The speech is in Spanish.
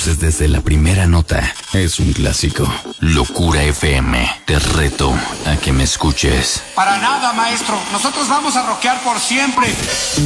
conoces desde la primera nota. Es un clásico. Locura FM. Te reto a que me escuches. Para nada, maestro. Nosotros vamos a rockear por siempre.